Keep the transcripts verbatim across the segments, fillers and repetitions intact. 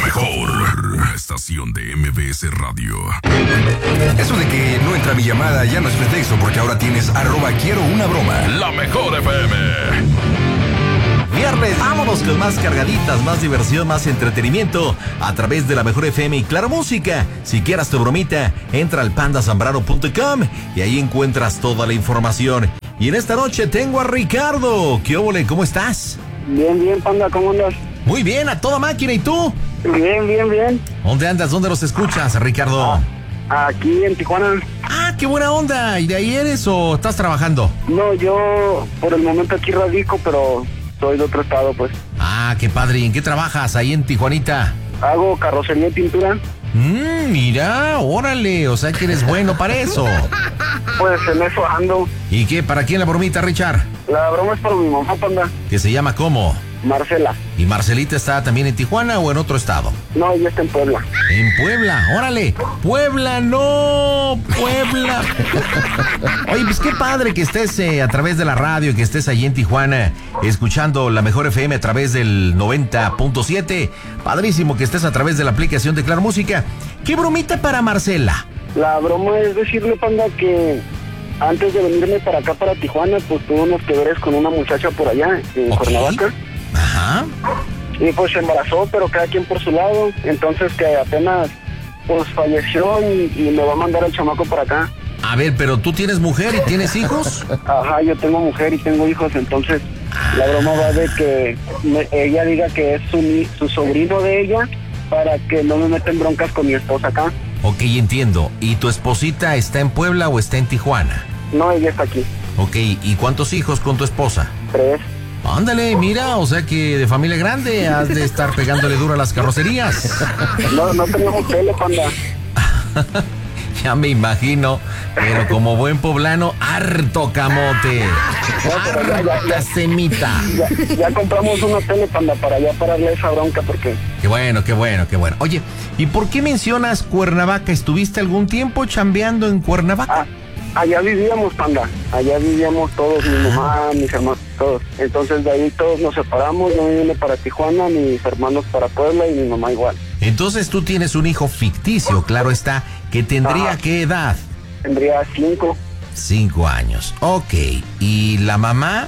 mejor estación de M V S Radio. Eso de que no entra mi llamada ya no es pretexto, porque ahora tienes arroba quiero una broma. La mejor F M. Viernes, vámonos con más cargaditas, más diversión, más entretenimiento a través de la mejor F M y Claro Música. Si quieras tu bromita, entra al panda zambrano punto com y ahí encuentras toda la información. Y en esta noche tengo a Ricardo. ¿Qué óvole? ¿Cómo estás? Bien, bien, Panda, ¿cómo andas? Muy bien, a toda máquina. ¿Y tú? Bien, bien, bien. ¿Dónde andas? ¿Dónde los escuchas, Ricardo? Ah, aquí en Tijuana. Ah, qué buena onda. ¿Y de ahí eres o estás trabajando? No, yo por el momento aquí radico, pero soy de otro estado, pues. Ah, qué padre. ¿Y en qué trabajas ahí en Tijuanita? Hago carrocería y pintura. Mmm, mira, órale, o sea que eres bueno para eso. Pues en eso ando. ¿Y qué? ¿Para quién la bromita, Richard? La broma es para mi mamá, Panda. ¿Que se llama cómo? Marcela. ¿Y Marcelita está también en Tijuana o en otro estado? No, ella está en Puebla. En Puebla, órale. Puebla, no, Puebla. Oye, pues qué padre que estés eh, a través de la radio, que estés allí en Tijuana, escuchando la mejor F M a través del noventa punto siete. Padrísimo que estés a través de la aplicación de Claro Música. ¿Qué bromita para Marcela? La broma es decirle, Panda, que antes de venirme para acá, para Tijuana, pues tuve unos que veres con una muchacha por allá, en Okay. Cuernavaca. Ajá. Y pues se embarazó, pero cada quien por su lado. Entonces que apenas pues falleció y, y me va a mandar el chamaco para acá. A ver, pero tú tienes mujer y tienes hijos. Ajá, yo tengo mujer y tengo hijos, entonces la broma va de que me, ella diga que es su, su sobrino de ella para que no me meten broncas con mi esposa acá. Ok, entiendo. ¿Y tu esposita está en Puebla o está en Tijuana? No, ella está aquí. Ok, ¿y cuántos hijos con tu esposa? Tres. Ándale, mira, o sea que de familia grande has de estar pegándole duro a las carrocerías. No, no tenemos tele, Panda. Ya me imagino, pero como buen poblano, harto camote. No, pero ya, ya, La ya, semita. ya, ya compramos una tele, Panda, para ya pararle esa bronca, porque... Qué bueno, qué bueno, qué bueno. Oye, ¿y por qué mencionas Cuernavaca? ¿Estuviste algún tiempo chambeando en Cuernavaca? Ah, allá vivíamos, Panda. Allá vivíamos todos, mi mamá, mis hermanos, todos. Entonces de ahí todos nos separamos. Yo me vine para Tijuana, mis hermanos para Puebla y mi mamá igual. Entonces tú tienes un hijo ficticio, claro está, que tendría Ajá. ¿qué edad? Tendría cinco. Cinco años. Ok. ¿Y la mamá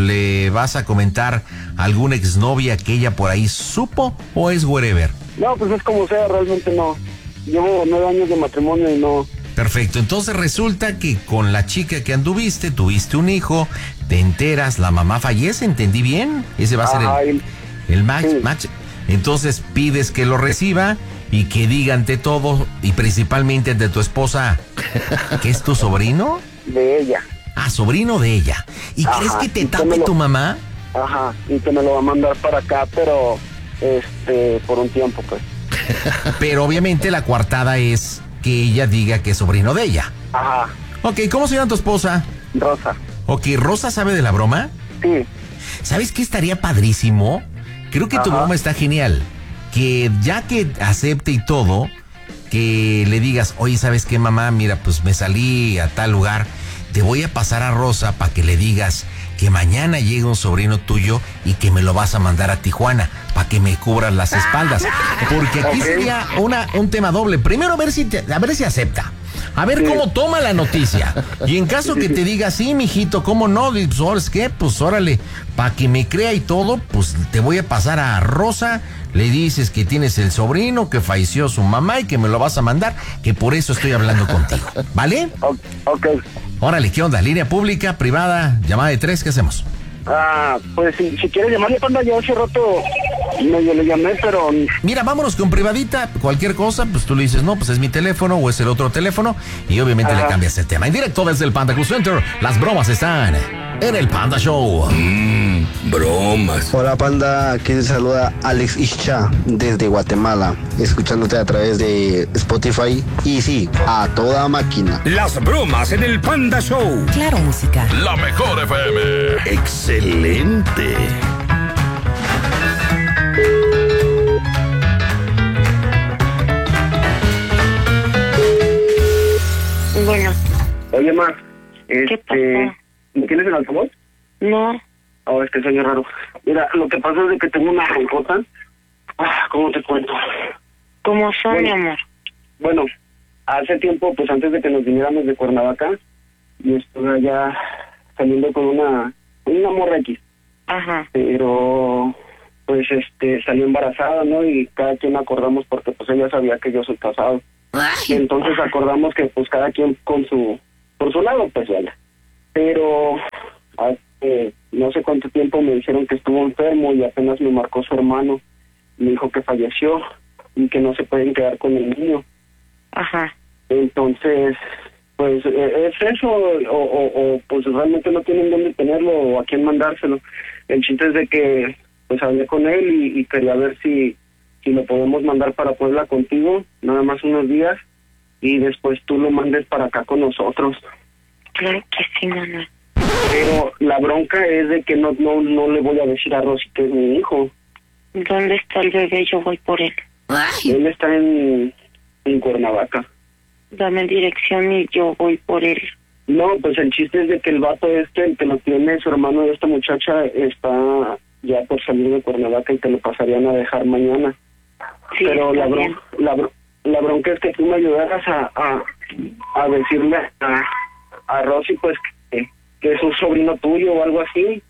le vas a comentar alguna exnovia que ella por ahí supo o es wherever? No, pues es como sea, realmente no. Llevo nueve años de matrimonio y no... Perfecto, entonces resulta que con la chica que anduviste, tuviste un hijo, te enteras, la mamá fallece, ¿entendí bien? Ese va a ser Ajá, el, y- el match, sí. match. Entonces pides que lo reciba y que diga ante todo, y principalmente ante tu esposa, que es tu sobrino. de ella. Ah, sobrino de ella. ¿Y Ajá, crees que te y que tape me lo- tu mamá? Ajá, y que me lo va a mandar para acá, pero este por un tiempo, pues. Pero obviamente la coartada es que ella diga que es sobrino de ella. Ajá, Ok, ¿cómo se llama tu esposa? Rosa. Ok, ¿Rosa sabe de la broma? Sí, ¿Sabes qué estaría padrísimo? Creo que tu Ajá. broma está genial. Que ya que acepte y todo, que le digas, oye, ¿sabes qué, mamá? Mira, pues me salí a tal lugar, te voy a pasar a Rosa para que le digas que mañana llega un sobrino tuyo y que me lo vas a mandar a Tijuana para que me cubras las espaldas. Porque aquí Ok. sería una, un tema doble. Primero a ver si te- a ver si acepta. A ver Sí. cómo toma la noticia. Y en caso que te diga, sí, mijito, ¿cómo no? Y, pues, ¿sabes qué? Pues órale, para que me crea y todo, pues te voy a pasar a Rosa. Le dices que tienes el sobrino, que falleció su mamá y que me lo vas a mandar, que por eso estoy hablando contigo. ¿Vale? o- ok. Órale, ¿qué onda? Línea pública, privada, llamada de tres, ¿qué hacemos? Ah, pues si, si quieres llamarle, Panda, yo hace rato medio le llamé, pero... Mira, vámonos con privadita, cualquier cosa, pues tú le dices, no, pues es mi teléfono o es el otro teléfono y obviamente Ajá. le cambias el tema. En directo desde el Panda Cool Center, las bromas están en el Panda Show. Mmm, bromas. Hola Panda, aquí te saluda Alex Ischa desde Guatemala, escuchándote a través de Spotify y sí, a toda máquina. Las bromas en el Panda Show. Claro Música. La mejor F M. Excelente. Bueno, Oye, ma, este... pasó? ¿me tienes el altavoz? no, Oh, es que soy raro. Mira, lo que pasa es de que tengo una roncota Ah, ¿cómo te cuento? ¿Cómo son, Bueno, mi amor? Bueno, hace tiempo, pues antes de que nos viniéramos de Cuernavaca, yo estuve allá saliendo con una, con una morra X. Ajá. Pero, pues, este, salió embarazada, ¿no? Y cada quien acordamos, porque pues ella sabía que yo soy casado. Y entonces acordamos que pues cada quien con su, por su lado, pues vaya. Pero hace no sé cuánto tiempo me dijeron que estuvo enfermo y apenas me marcó su hermano. Me dijo que falleció y que no se pueden quedar con el niño. Ajá. Entonces, pues, eh, ¿es eso o, o, o pues realmente no tienen dónde tenerlo o a quién mandárselo? El chiste es de que pues hablé con él y, y quería ver si si lo podemos mandar para Puebla contigo, nada más unos días, y después tú lo mandes para acá con nosotros. Claro que sí, Manuel. Pero la bronca es de que no no no le voy a decir a Rosy que es mi hijo. ¿Dónde está el bebé? Yo voy por él. Él está en, en Cuernavaca. Dame dirección y yo voy por él. No, pues el chiste es de que el vato este, el que lo tiene, su hermano de esta muchacha, está ya por salir de Cuernavaca y te lo pasarían a dejar mañana. Sí, Pero la, está bron bien. la, bro la bronca es que tú me ayudaras a, a, a decirle a, a Rosy, pues, que, que es un sobrino tuyo o algo así,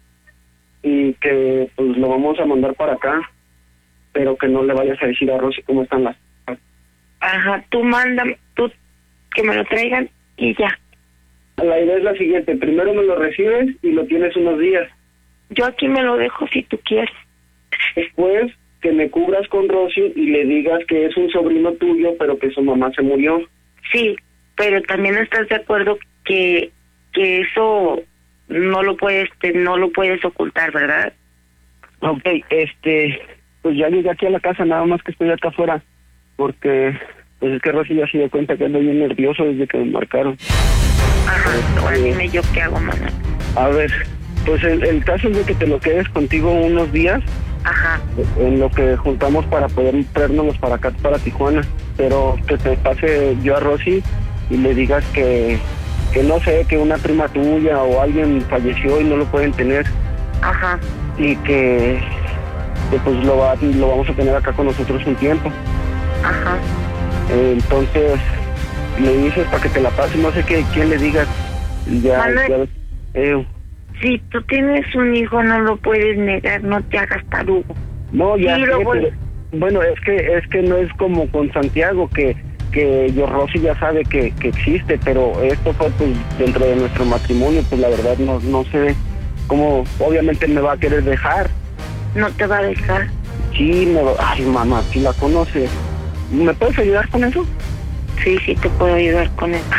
y que pues lo vamos a mandar para acá, pero que no le vayas a decir a Rosy cómo están las cosas. Ajá, tú mándame, tú que me lo traigan y ya. La idea es la siguiente: primero me lo recibes y lo tienes unos días. Yo aquí me lo dejo si tú quieres. Después que me cubras con Rosy y le digas que es un sobrino tuyo, pero que su mamá se murió. Sí, pero también estás de acuerdo que que eso no lo puedes no lo puedes ocultar, ¿verdad? Ok, este, pues ya llegué aquí a la casa, nada más que estoy acá afuera, porque pues es que Rosy ya se dio cuenta que ando bien nervioso desde que me marcaron. Ajá, ahora dime yo qué hago, Manuel. A ver, pues el, el caso es de que te lo quedes contigo unos días, Ajá. en lo que juntamos para poder traérnoslos para acá, para Tijuana, pero que te pase yo a Rosy y le digas que, que no sé, que una prima tuya o alguien falleció y no lo pueden tener. Ajá. Y que, que pues lo, va, lo vamos a tener acá con nosotros un tiempo. Ajá. Eh, entonces le dices para que te la pase, no sé qué, quién le digas. Ya, Manuel, ya eh, si tú tienes un hijo no lo puedes negar, no te hagas tarugo. no, ya Sí, sé, lo voy- pero, bueno, es que es que no es como con Santiago, que que yo Rosy ya sabe que, que existe, pero esto fue pues dentro de nuestro matrimonio, pues la verdad no no sé cómo, obviamente me va a querer dejar. No te va a dejar. Sí, me va, ay mamá, si la conoces, ¿me puedes ayudar con eso? Sí, sí te puedo ayudar con eso.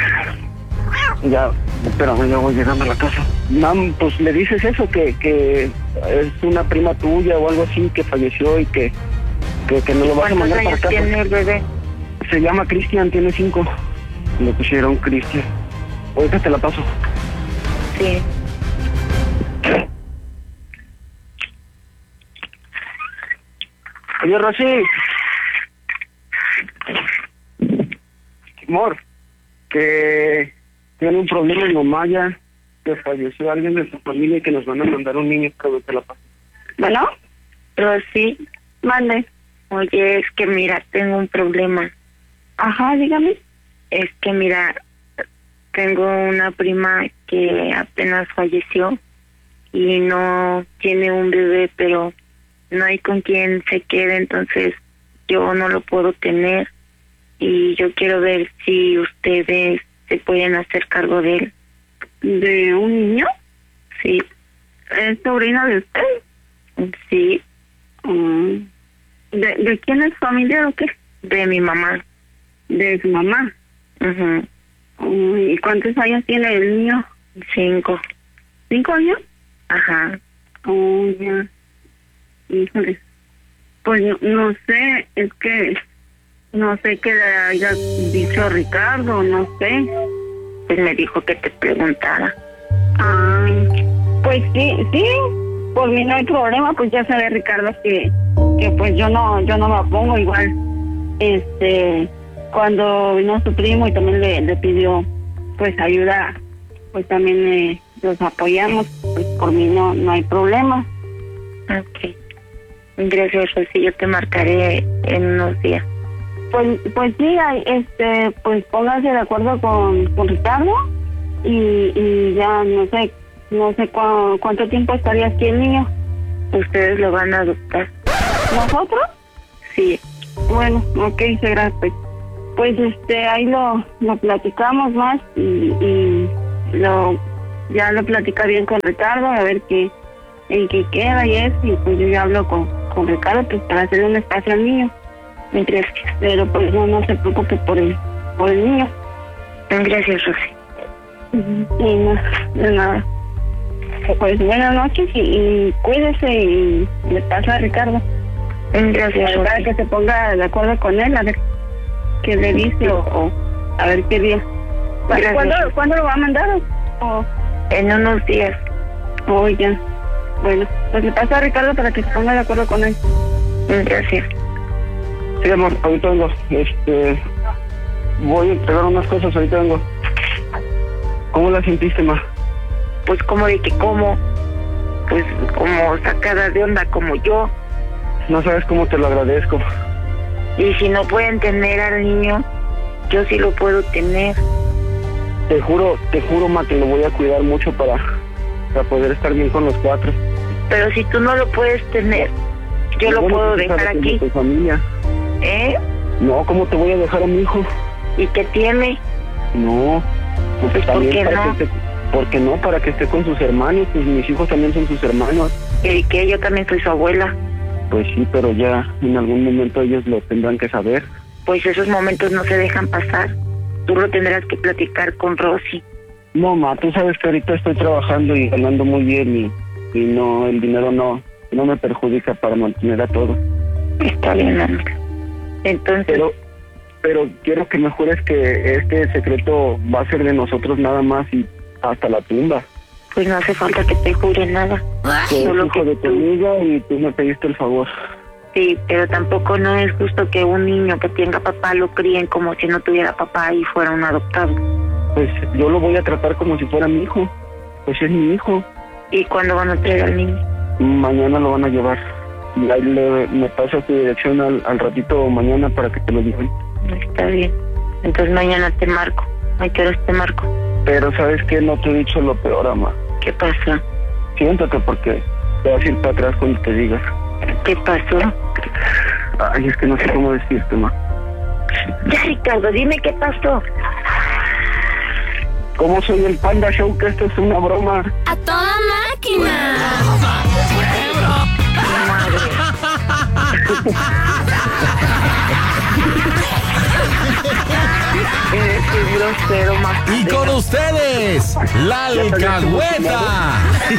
Ya, espérame, ya voy llegando a la casa. Mam, pues le dices eso, que, que es una prima tuya o algo así que falleció y que, que, que no lo vas a ¿Cuántos mandar para años acá. tiene el bebé? Se llama Cristian, tiene cinco. Le pusieron Cristian. Ahorita te la paso. Sí. Oye, Rosy. Amor, que tiene un problema en mamá ya, que falleció alguien de su familia y que nos van a mandar un niño, pero te la paso. Bueno, Rosy, mande. Oye, es que mira, tengo un problema. Ajá, dígame. Es que mira, tengo una prima que apenas falleció y no tiene un bebé, pero no hay con quien se quede, entonces yo no lo puedo tener y yo quiero ver si ustedes se pueden hacer cargo de él. ¿De un niño? Sí. ¿Es sobrino de usted? Sí. Mm. ¿De, ¿De quién es familiar o qué? De mi mamá. ¿De su mamá? Mhm. ¿Y cuántos años tiene el niño? Cinco. ¿Cinco años? Ajá. Oh, ya. Híjole. Pues no, no sé, es que no sé qué le haya dicho Ricardo, no sé. Pues me dijo que te preguntara. Ah, pues sí, sí, por mí no hay problema, pues ya sabe Ricardo que, que pues yo no, yo no me opongo igual. Este, cuando vino su primo y también le, le pidió pues ayuda, pues también eh, los apoyamos, pues por mí no, no hay problema. Okay. Gracias, Rosy. Yo te marcaré en unos días. Pues, pues sí, este, pues póngase de acuerdo con, con Ricardo y, y ya no sé, no sé cu cuánto tiempo estaría aquí el niño. Ustedes lo van a adoptar. ¿Nosotros? Sí. Bueno, ok, se gracias. Pues este, ahí lo, lo platicamos más y, y lo ya lo platica bien con Ricardo, a ver qué, en qué queda y eso, y pues yo ya hablo con, con Ricardo pues para hacerle un espacio al niño. Gracias. Pero pues no, no se preocupe por el, por el niño. Gracias, Rosy. Y no, de nada. Pues buenas noches y, y cuídese y le pasa a Ricardo. Gracias, Rosy. Para que se ponga de acuerdo con él, a ver qué le dice o, o a ver qué día. ¿Cuándo, ¿Cuándo lo va a mandar? O, en unos días. Oh, ya. Bueno, pues le pasa a Ricardo para que se ponga de acuerdo con él. Gracias. Sí, amor, ahorita vengo. Este, voy a entregar unas cosas, ahorita vengo. ¿Cómo la sentiste, ma? Pues como de que como, pues como sacada de onda como yo. No sabes cómo te lo agradezco. Y si no pueden tener al niño, yo sí lo puedo tener. Te juro, te juro, ma, que lo voy a cuidar mucho para, para poder estar bien con los cuatro. Pero si tú no lo puedes tener, yo lo bueno, puedo tú dejar sabes aquí. De tu familia. ¿Eh? No, ¿cómo te voy a dejar a mi hijo? ¿Y qué tiene? No, pues, Pues, ¿por qué para no? que esté, ¿por qué no? Para que esté con sus hermanos, pues mis hijos también son sus hermanos. ¿Y que yo también soy su abuela? Pues sí, pero ya en algún momento ellos lo tendrán que saber. Pues esos momentos no se dejan pasar. Tú lo tendrás que platicar con Rosy. No, ma, tú sabes que ahorita estoy trabajando y ganando muy bien y, y no, el dinero no, no me perjudica para mantener a todos. Está bien, amor. Entonces... Pero, pero quiero que me jures que este secreto va a ser de nosotros nada más y hasta la tumba. Pues no hace falta que te jure nada. Que es Solo hijo que de tu tú... amiga y tú me pediste el favor. Sí, pero tampoco no es justo que un niño que tenga papá lo críen como si no tuviera papá y fuera un adoptado. Pues yo lo voy a tratar como si fuera mi hijo. Pues es mi hijo. ¿Y cuándo van a traer al niño? Mañana lo van a llevar. Y ahí le, me pasa tu dirección al, al ratito mañana para que te lo lleven. Está bien. Entonces mañana te marco. ¿A qué horas te marco? Pero ¿sabes qué? No te he dicho lo peor, ama. ¿Qué pasó? Siéntate porque te vas a ir para atrás cuando te digas. ¿Qué pasó? Ay, es que no sé cómo decirte, ma. Ya, Ricardo, dime qué pasó. ¿Cómo soy el Panda Show? Que esto es una broma. ¡A toda máquina! Eres un grosero, más. Y con ustedes, la alcahueta.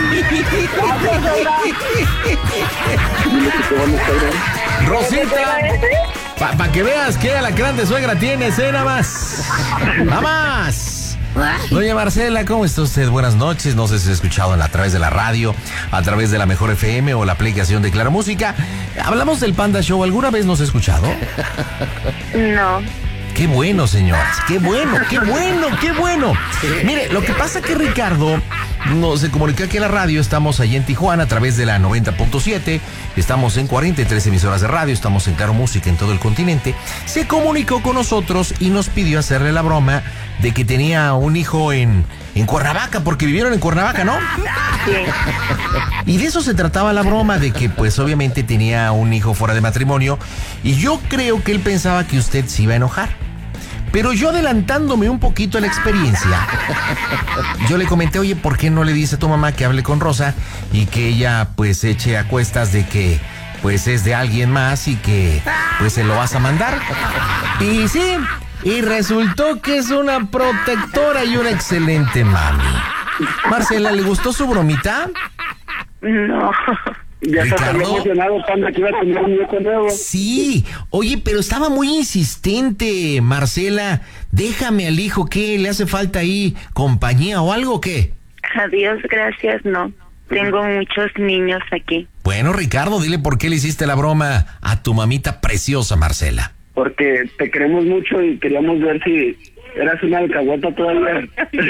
Rosita, para pa que veas que alacrán de suegra tienes, ¿eh? Nada más. Nada más. Doña Marcela, ¿cómo está usted? Buenas noches. No sé si se ha escuchado a través de la radio, a través de la Mejor F M o la aplicación de Claro Música. Hablamos del Panda Show. ¿Alguna vez nos ha escuchado? No. Qué bueno, señoras, qué bueno, qué bueno, qué bueno. Mire, lo que pasa que Ricardo nos se comunicó aquí en la radio, estamos allí en Tijuana a través de la noventa punto siete, estamos en cuarenta y tres emisoras de radio, estamos en Claro Música en todo el continente. Se comunicó con nosotros y nos pidió hacerle la broma de que tenía un hijo en, en Cuernavaca, porque vivieron en Cuernavaca, ¿no? Sí. Y de eso se trataba la broma, de que pues obviamente tenía un hijo fuera de matrimonio, y yo creo que él pensaba que usted se iba a enojar. Pero yo, adelantándome un poquito a la experiencia, yo le comenté, oye, ¿por qué no le dice a tu mamá que hable con Rosa y que ella pues eche a cuestas de que pues es de alguien más y que pues se lo vas a mandar? Y sí, y resultó que es una protectora y una excelente mami. Marcela, ¿le gustó su bromita? No. Ya se había emocionado, Panda, que iba a tener un nieto nuevo. Sí, oye, pero estaba muy insistente, Marcela. Déjame al hijo, ¿qué? ¿Le hace falta ahí compañía o algo, qué? Adiós, gracias, no. Tengo muchos niños aquí. Bueno, Ricardo, dile por qué le hiciste la broma a tu mamita preciosa, Marcela. Porque te queremos mucho y queríamos ver si, Eras una alcahueta todavía.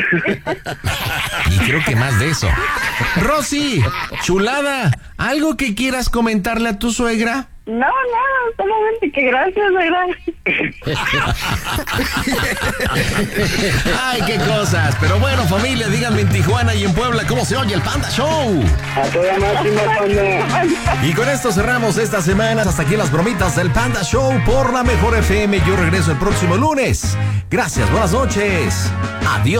Y creo que más de eso. Rosy, chulada, ¿algo que quieras comentarle a tu suegra? No, no, solamente que gracias, ¿verdad? Ay, qué cosas. Pero bueno, familia, díganme en Tijuana y en Puebla cómo se oye el Panda Show. A toda máxima, Panda. Y con esto cerramos esta semana. Hasta aquí las bromitas del Panda Show por la Mejor F M. Yo regreso el próximo lunes. Gracias, buenas noches. Adiós.